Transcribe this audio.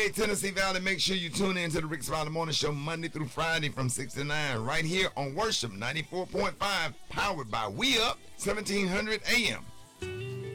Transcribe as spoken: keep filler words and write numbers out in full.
Hey, Tennessee Valley, make sure you tune in to the Rick Smiley Morning Show Monday through Friday from six to nine right here on Worship ninety-four point five, powered by We Up, seventeen hundred A M.